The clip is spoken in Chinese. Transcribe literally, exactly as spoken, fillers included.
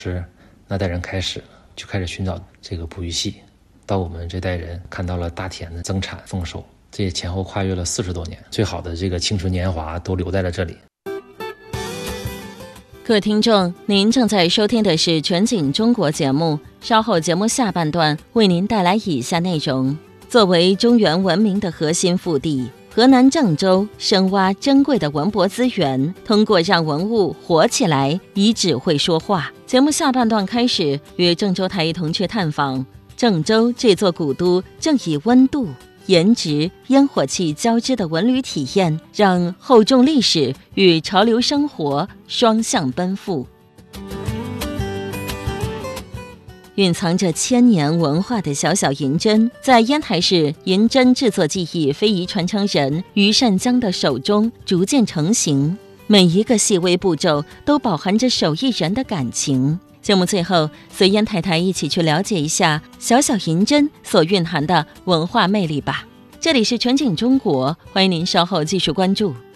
是那代人开始就开始寻找这个哺育系，到我们这代人看到了大田的增产丰收，这也前后跨越了四十多年，最好的这个青春年华都留在了这里。 各位听众，您正在收听的是全景中国节目，稍后节目下半段为您带来以下内容。作为中原文明的核心腹地，河南郑州深挖珍贵的文博资源，通过让文物活起来，以纸会说话。节目下半段开始，与郑州台一同去探访郑州这座古都，正以温度、颜值、烟火气交织的文旅体验，让厚重历史与潮流生活双向奔赴。蕴藏着千年文化的小小银针，在烟台市银针制作技艺非遗传承人于善江的手中逐渐成型，每一个细微步骤都饱含着手艺人的感情。节目最后，随烟台台一起去了解一下小小银针所蕴含的文化魅力吧。这里是全景中国，欢迎您稍后继续关注。